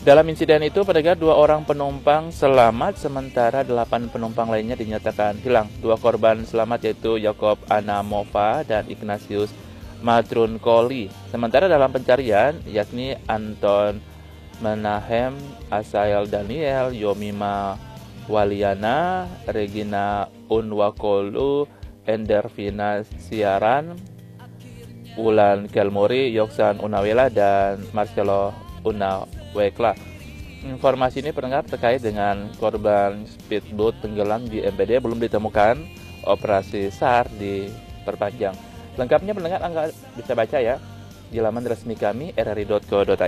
Dalam insiden itu, pendengar, 2 orang penumpang selamat, sementara 8 penumpang lainnya dinyatakan hilang. 2 korban selamat yaitu Yakob Anamova dan Ignatius Matrunkoli. Sementara dalam pencarian, yakni Anton Menahem, Asael Daniel, Yomima Waliana, Regina Unwakolu, Endervina Siaran, Wulan Kelmuri, Yoksan Unawela, dan Marcelo Unawekla. Informasi ini pendengar terkait dengan korban speedboat tenggelam di MPD belum ditemukan. Operasi SAR diperpanjang. Lengkapnya pendengar Anda bisa baca ya di laman resmi kami rri.co.id.